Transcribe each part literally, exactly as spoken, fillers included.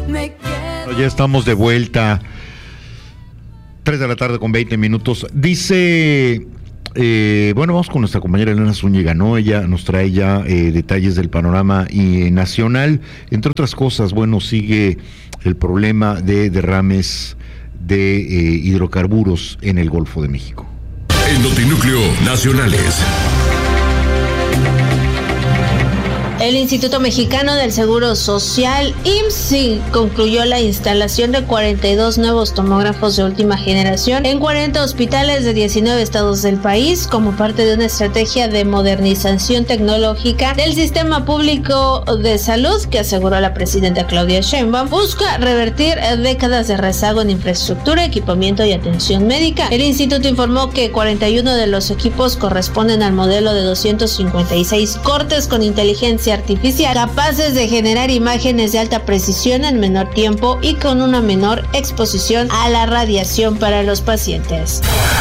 Ya estamos de vuelta. tres de la tarde con veinte minutos. Dice, eh, bueno, vamos con nuestra compañera Elena Zúñiga, ¿no? Ella nos trae ya eh, detalles del panorama y, eh, nacional. Entre otras cosas, bueno, sigue el problema de derrames de eh, hidrocarburos en el Golfo de México. En Notinúcleo Nacionales. El Instituto Mexicano del Seguro Social, I M S S, concluyó la instalación de cuarenta y dos nuevos tomógrafos de última generación en cuarenta hospitales de diecinueve estados del país como parte de una estrategia de modernización tecnológica del sistema público de salud que aseguró la presidenta Claudia Sheinbaum. Busca revertir décadas de rezago en infraestructura, equipamiento y atención médica. El instituto informó que cuarenta y uno de los equipos corresponden al modelo de doscientos cincuenta y seis cortes con inteligencia artificial, capaces de generar imágenes de alta precisión en menor tiempo y con una menor exposición a la radiación para los pacientes.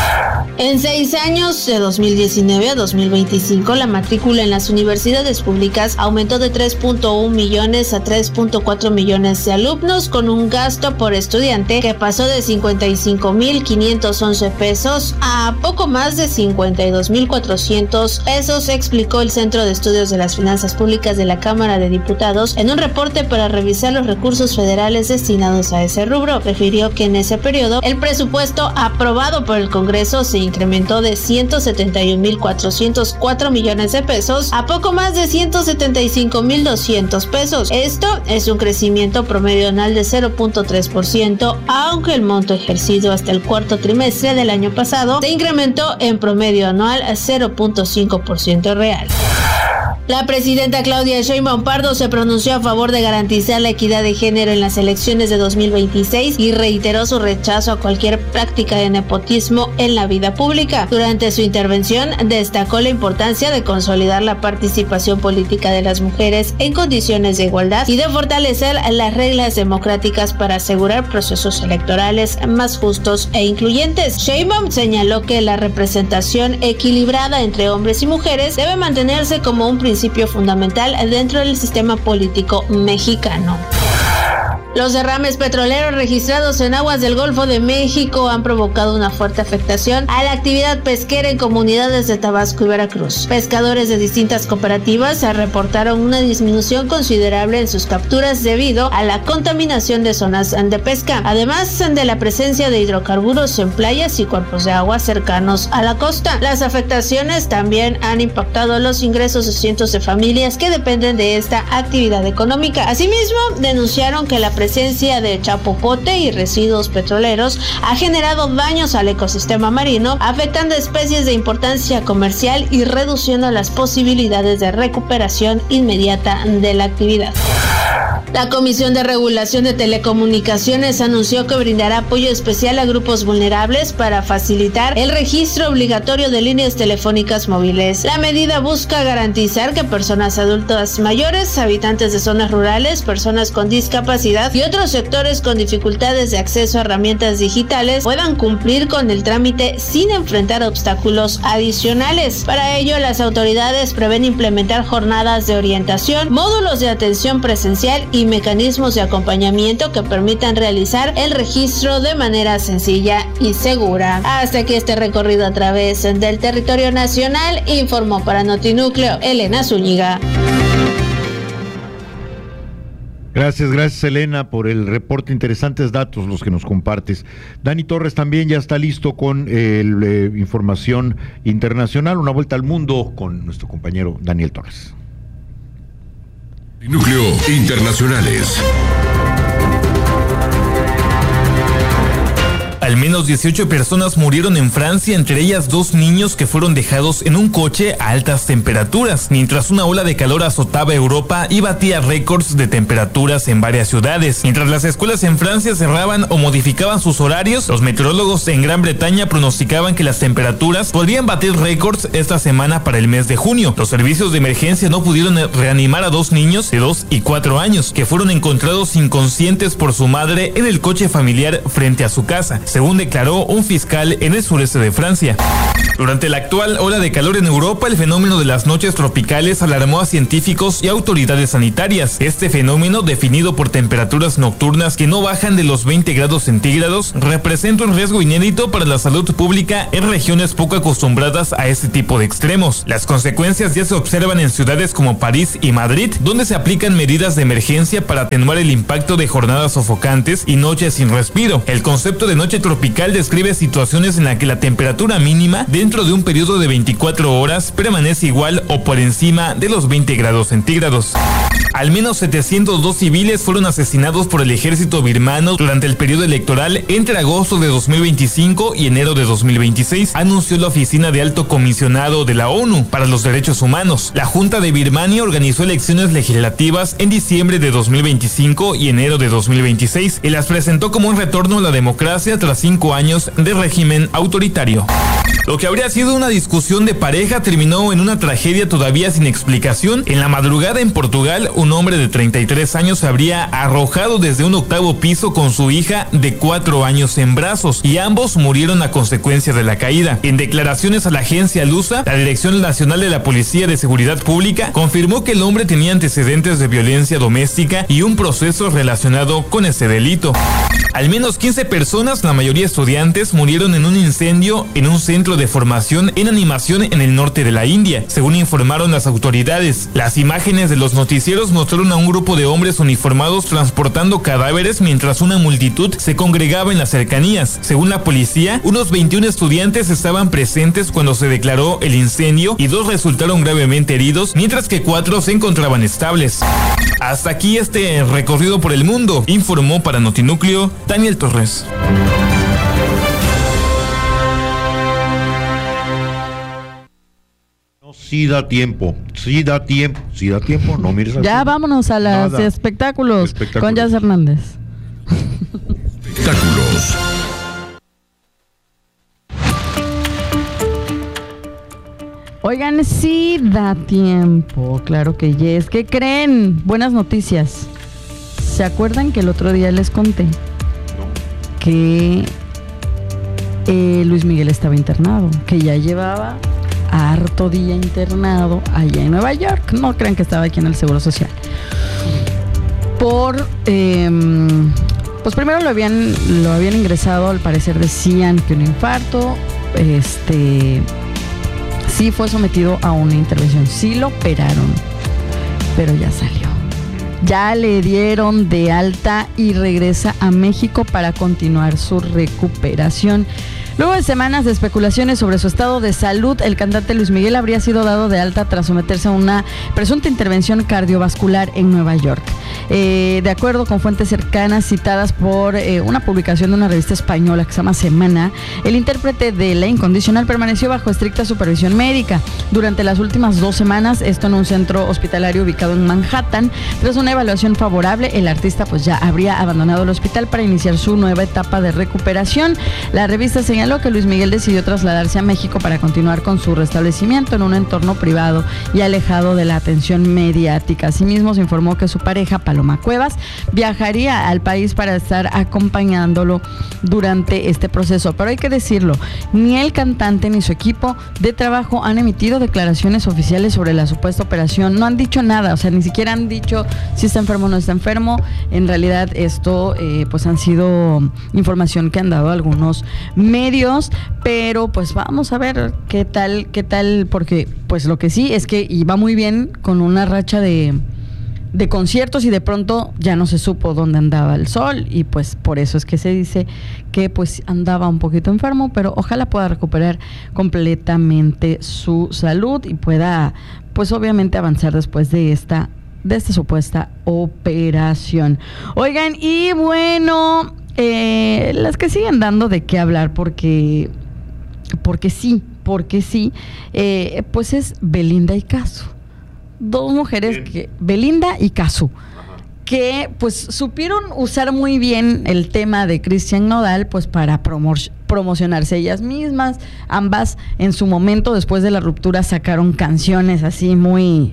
En seis años, de dos mil diecinueve a dos mil veinticinco, la matrícula en las universidades públicas aumentó de tres punto uno millones a tres punto cuatro millones de alumnos, con un gasto por estudiante que pasó de cincuenta y cinco mil quinientos once pesos a poco más de cincuenta y dos mil cuatrocientos pesos, explicó el Centro de Estudios de las Finanzas Públicas de la Cámara de Diputados en un reporte para revisar los recursos federales destinados a ese rubro. Refirió que en ese periodo el presupuesto aprobado por el Congreso se incrementó de ciento setenta y un mil cuatrocientos cuatro millones de pesos a poco más de ciento setenta y cinco mil doscientos pesos. Esto es un crecimiento promedio anual de cero punto tres por ciento, aunque el monto ejercido hasta el cuarto trimestre del año pasado se incrementó en promedio anual a cero punto cinco por ciento real. La presidenta Claudia Sheinbaum Pardo se pronunció a favor de garantizar la equidad de género en las elecciones de dos mil veintiséis y reiteró su rechazo a cualquier práctica de nepotismo en la vida pública. Durante su intervención, destacó la importancia de consolidar la participación política de las mujeres en condiciones de igualdad y de fortalecer las reglas democráticas para asegurar procesos electorales más justos e incluyentes. Sheinbaum señaló que la representación equilibrada entre hombres y mujeres debe mantenerse como un principio fundamental dentro del sistema político mexicano. Los derrames petroleros registrados en aguas del Golfo de México han provocado una fuerte afectación a la actividad pesquera en comunidades de Tabasco y Veracruz. Pescadores de distintas cooperativas reportaron una disminución considerable en sus capturas debido a la contaminación de zonas de pesca, además de la presencia de hidrocarburos en playas y cuerpos de agua cercanos a la costa. Las afectaciones también han impactado los ingresos de cientos de familias que dependen de esta actividad económica. Asimismo, denunciaron que la presencia de chapopote y residuos petroleros ha generado daños al ecosistema marino, afectando especies de importancia comercial y reduciendo las posibilidades de recuperación inmediata de la actividad. La Comisión de Regulación de Telecomunicaciones anunció que brindará apoyo especial a grupos vulnerables para facilitar el registro obligatorio de líneas telefónicas móviles. La medida busca garantizar que personas adultas mayores, habitantes de zonas rurales, personas con discapacidad y otros sectores con dificultades de acceso a herramientas digitales puedan cumplir con el trámite sin enfrentar obstáculos adicionales. Para ello, las autoridades prevén implementar jornadas de orientación, módulos de atención presencial y mecanismos de acompañamiento que permitan realizar el registro de manera sencilla y segura. Hasta aquí este recorrido a través del territorio nacional, informó para Notinúcleo Elena Zúñiga. Gracias, gracias Elena por el reporte, interesantes datos los que nos compartes. Dani Torres también ya está listo con eh, el, eh, información internacional, una vuelta al mundo con nuestro compañero Daniel Torres. Núcleo Internacionales. Al menos dieciocho personas murieron en Francia, entre ellas dos niños que fueron dejados en un coche a altas temperaturas, mientras una ola de calor azotaba Europa y batía récords de temperaturas en varias ciudades. Mientras las escuelas en Francia cerraban o modificaban sus horarios, los meteorólogos en Gran Bretaña pronosticaban que las temperaturas podrían batir récords esta semana para el mes de junio. Los servicios de emergencia no pudieron reanimar a dos niños de dos y cuatro años que fueron encontrados inconscientes por su madre en el coche familiar frente a su casa. Se según declaró un fiscal en el sureste de Francia. Durante la actual ola de calor en Europa, el fenómeno de las noches tropicales alarmó a científicos y autoridades sanitarias. Este fenómeno, definido por temperaturas nocturnas que no bajan de los veinte grados centígrados, representa un riesgo inédito para la salud pública en regiones poco acostumbradas a este tipo de extremos. Las consecuencias ya se observan en ciudades como París y Madrid, donde se aplican medidas de emergencia para atenuar el impacto de jornadas sofocantes y noches sin respiro. El concepto de noche tropical describe situaciones en las que la temperatura mínima dentro de un periodo de veinticuatro horas permanece igual o por encima de los veinte grados centígrados. Al menos setecientos dos civiles fueron asesinados por el ejército birmano durante el periodo electoral entre agosto de dos mil veinticinco y enero de dos mil veintiséis, anunció la Oficina de Alto Comisionado de la ONU para los Derechos Humanos. La Junta de Birmania organizó elecciones legislativas en diciembre de dos mil veinticinco y enero de dos mil veintiséis y las presentó como un retorno a la democracia tras cinco años de régimen autoritario. Lo que habría sido una discusión de pareja terminó en una tragedia todavía sin explicación. En la madrugada en Portugal, un hombre de treinta y tres años se habría arrojado desde un octavo piso con su hija de cuatro años en brazos y ambos murieron a consecuencia de la caída. En declaraciones a la agencia Lusa, la Dirección Nacional de la Policía de Seguridad Pública confirmó que el hombre tenía antecedentes de violencia doméstica y un proceso relacionado con ese delito. Al menos quince personas, la mayoría estudiantes, murieron en un incendio en un centro de formación en animación en el norte de la India, según informaron las autoridades. Las imágenes de los noticieros mostraron a un grupo de hombres uniformados transportando cadáveres mientras una multitud se congregaba en las cercanías. Según la policía, unos veintiún estudiantes estaban presentes cuando se declaró el incendio y dos resultaron gravemente heridos, mientras que cuatro se encontraban estables. Hasta aquí este recorrido por el mundo, informó para Notinúcleo Daniel Torres. No, sí da tiempo, sí da tiempo, sí da tiempo, no mires al Ya cielo. vámonos a los Nada. espectáculos, Espectáculos. con Jazz Hernández. Espectáculos. Oigan, sí da tiempo, claro que yes. ¿Qué creen? Buenas noticias. ¿Se acuerdan que el otro día les conté que eh, Luis Miguel estaba internado? Que ya llevaba harto día internado allá en Nueva York. No crean que estaba aquí en el Seguro Social. Por... Eh, pues primero lo habían, lo habían ingresado, al parecer decían que un infarto, este... sí fue sometido a una intervención, sí lo operaron, pero ya salió. Ya le dieron de alta y regresa a México para continuar su recuperación. Luego de semanas de especulaciones sobre su estado de salud, el cantante Luis Miguel habría sido dado de alta tras someterse a una presunta intervención cardiovascular en Nueva York. Eh, de acuerdo con fuentes cercanas citadas por eh, una publicación de una revista española que se llama Semana, el intérprete de La Incondicional permaneció bajo estricta supervisión médica durante las últimas dos semanas, esto en un centro hospitalario ubicado en Manhattan. Tras una evaluación favorable, el artista pues ya habría abandonado el hospital para iniciar su nueva etapa de recuperación. La revista señaló que Luis Miguel decidió trasladarse a México para continuar con su restablecimiento en un entorno privado y alejado de la atención mediática. Asimismo, se informó que su pareja, Paloma Cuevas, viajaría al país para estar acompañándolo durante este proceso. Pero hay que decirlo, ni el cantante ni su equipo de trabajo han emitido declaraciones oficiales sobre la supuesta operación. No han dicho nada, o sea, ni siquiera han dicho si está enfermo o no está enfermo. En realidad esto eh, pues han sido información que han dado algunos medios, pero pues vamos a ver qué tal, qué tal, porque pues lo que sí es que iba muy bien con una racha de de conciertos y de pronto ya no se supo dónde andaba el sol y pues por eso es que se dice que pues andaba un poquito enfermo, pero ojalá pueda recuperar completamente su salud y pueda pues obviamente avanzar después de esta de esta supuesta operación. Oigan, y bueno, eh, las que siguen dando de qué hablar porque porque sí, porque sí, eh, pues es Belinda y Casu. Dos mujeres, que Belinda y Casu, que pues supieron usar muy bien el tema de Christian Nodal pues para promo- promocionarse ellas mismas. Ambas en su momento, después de la ruptura, sacaron canciones así muy...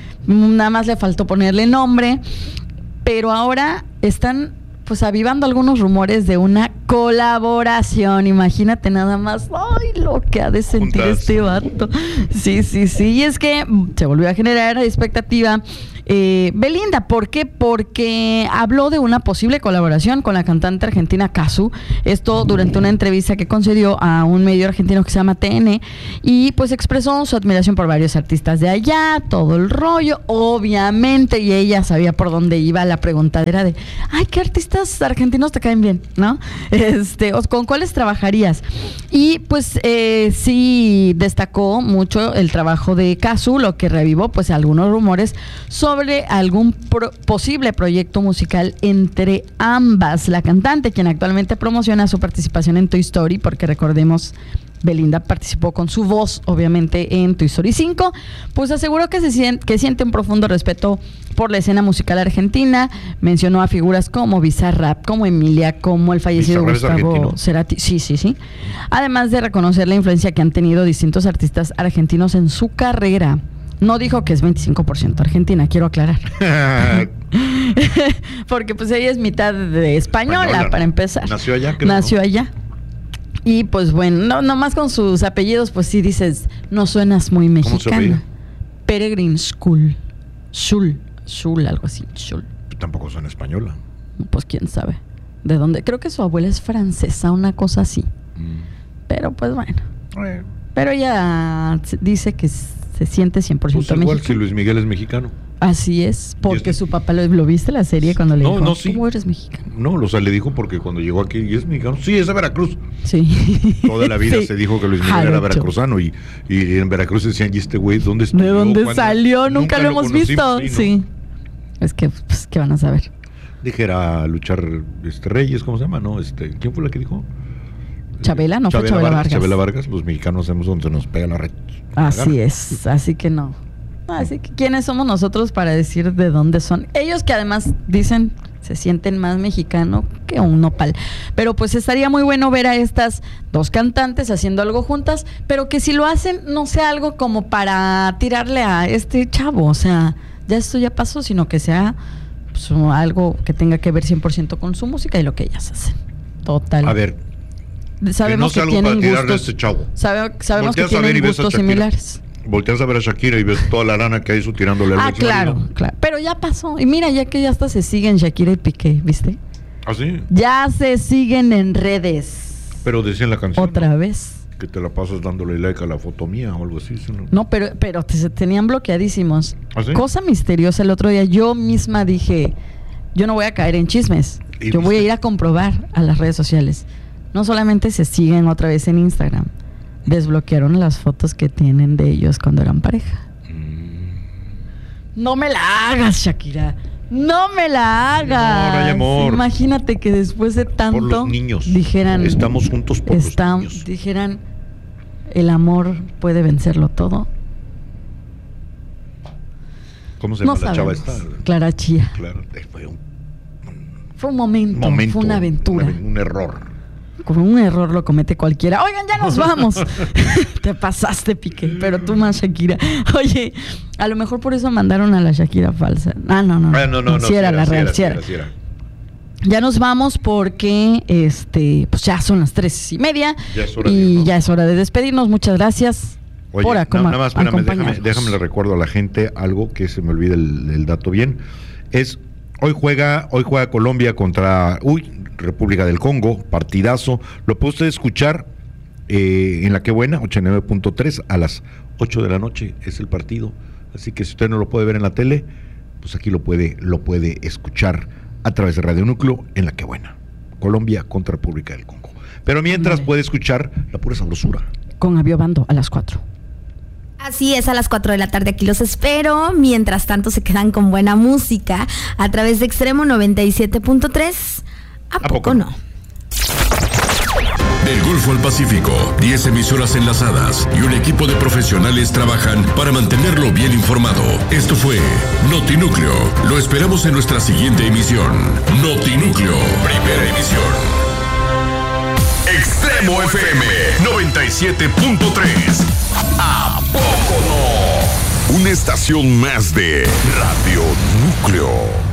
nada más le faltó ponerle nombre, pero ahora están pues avivando algunos rumores de una colaboración. Imagínate nada más, ay, lo que ha de sentir Juntas. este vato. Sí, sí, sí. Y es que se volvió a generar expectativa. Eh, Belinda, ¿por qué? Porque habló de una posible colaboración con la cantante argentina Cazzu. Esto durante una entrevista que concedió a un medio argentino que se llama T N. Y pues expresó su admiración por varios artistas de allá, todo el rollo, obviamente. Y ella sabía por dónde iba la preguntadera de, ay, ¿qué artistas argentinos te caen bien? ¿No? Este, o ¿con cuáles trabajarías? Y pues eh, sí destacó mucho el trabajo de Cazzu, lo que revivó pues algunos rumores sobre sobre algún pro- posible proyecto musical entre ambas. La cantante, quien actualmente promociona su participación en Toy Story, porque recordemos, Belinda participó con su voz, obviamente, en Toy Story cinco, pues aseguró que, se siente, que siente un profundo respeto por la escena musical argentina. Mencionó a figuras como Bizarrap, como Emilia, como el fallecido Gustavo Cerati. Sí, sí, sí. Además de reconocer la influencia que han tenido distintos artistas argentinos en su carrera. No dijo que es veinticinco por ciento argentina, quiero aclarar. Porque pues ella es mitad de española, española para empezar. Nació allá, creo, Nació ¿no? allá. Y pues bueno, no, nomás con sus apellidos, pues sí dices, no suenas muy mexicana. Peregrine School. Schul. Schul, algo así. Schul. Tampoco suena española. Pues quién sabe. ¿De dónde? Creo que su abuela es francesa, una cosa así. Mm. Pero pues bueno. Eh. Pero ella dice que se siente cien por ciento pues igual mexicano. Si Luis Miguel es mexicano. Así es, porque su papá lo, lo viste la serie cuando le no, dijo, no, sí. ¿cómo eres mexicano? No, o sea, le dijo porque cuando llegó aquí, ¿y es mexicano? Sí, es de Veracruz. Sí. Toda la vida sí. se dijo que Luis Miguel Jarocho. Era veracruzano y, y en Veracruz decían, ¿y este güey dónde estuvo? ¿De dónde salió? Nunca, Nunca lo hemos visto. Sí, ¿no? sí. Es que, pues, ¿qué van a saber? Dijera luchar este Reyes, ¿cómo se llama? No, este, ¿quién fue la que dijo? Chabela, no Chabela fue Chabela Vargas. Chabela Vargas, los mexicanos sabemos dónde se nos pega la red. Así es, así que no. Así que ¿quiénes somos nosotros para decir de dónde son? Ellos que además dicen se sienten más mexicano que un nopal. Pero pues estaría muy bueno ver a estas dos cantantes haciendo algo juntas, pero que si lo hacen no sea algo como para tirarle a este chavo, o sea, ya esto ya pasó, sino que sea pues, algo que tenga que ver cien por ciento con su música y lo que ellas hacen. Total. A ver, sabemos que, no que tienen gustos, a este chavo. Sabe, sabemos que tienen gustos similares. Volteas a ver a Shakira y ves toda la lana que hizo tirándole al Ah, claro, marido. claro. Pero ya pasó. Y mira, ya que ya hasta se siguen Shakira y Piqué, ¿viste? ¿Ah, sí? Ya se siguen en redes. Pero decían la canción. Otra ¿no? vez. Que te la pasas dándole like a la foto mía o algo así. ¿no? No, pero, pero te, se tenían bloqueadísimos. ¿Ah, sí? Cosa misteriosa el otro día. Yo misma dije, yo no voy a caer en chismes. Yo viste? voy a ir a comprobar a las redes sociales. No solamente se siguen otra vez en Instagram. Desbloquearon las fotos que tienen de ellos cuando eran pareja. Mm. No me la hagas, Shakira. No me la hagas. No, no hay amor. Imagínate que después de tanto por los niños. Dijeran, estamos juntos por está, los niños. Dijeran, el amor puede vencerlo todo. ¿Cómo se no llama sabemos. la chava esta? Clara Chía. Claro, fue un, fue un momento, momento, fue una aventura. Un, un error. Como un error lo comete cualquiera. Oigan, ya nos vamos. Te pasaste, Piqué, pero tú más Shakira. Oye, a lo mejor por eso mandaron a la Shakira falsa. Ah, no, no. Ah, no, no, no. Si era la real, si era. Ya nos vamos porque este, pues ya son las tres y media. Ya es hora y de irnos. ya es hora de despedirnos. Muchas gracias. Oye, por acom- nada más, espérame, déjame, déjame le recuerdo a la gente algo que se me olvida el, el dato bien. Es hoy juega, hoy juega Colombia contra uy, República del Congo, partidazo. Lo puede usted escuchar eh, en La Qué Buena, ochenta y nueve punto tres, a las ocho de la noche es el partido. Así que si usted no lo puede ver en la tele, pues aquí lo puede, lo puede escuchar a través de Radio Núcleo en La Qué Buena. Colombia contra República del Congo. Pero mientras vale. puede escuchar la pura sabrosura. Con Avio Bando a las cuatro. Así es, a las cuatro de la tarde aquí los espero. Mientras tanto se quedan con buena música a través de Extremo noventa y siete punto tres. ¿A, ¿A poco, poco no? Del Golfo al Pacífico, diez emisoras enlazadas y un equipo de profesionales trabajan para mantenerlo bien informado. Esto fue Notinúcleo. Lo esperamos en nuestra siguiente emisión. Notinúcleo, primera emisión. Extremo F M noventa y siete punto tres. ¿A poco no? Una estación más de Radio Núcleo.